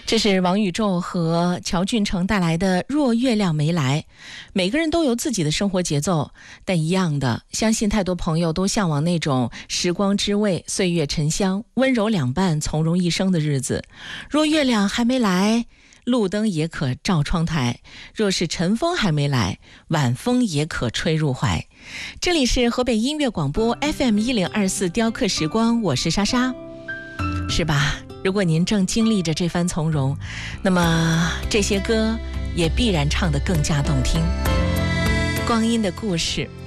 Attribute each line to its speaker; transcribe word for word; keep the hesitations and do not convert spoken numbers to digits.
Speaker 1: 这是王宇宙和乔俊成带来的《若月亮没来》。每个人都有自己的生活节奏，但一样的，相信太多朋友都向往那种时光之味、岁月沉香、温柔两半、从容一生的日子。若月亮还没来，路灯也可照窗台；若是晨风还没来，晚风也可吹入怀。这里是河北音乐广播 F M 一零二四雕刻时光，我是莎莎，是吧？如果您正经历着这番从容，那么这些歌也必然唱得更加动听。光阴的故事，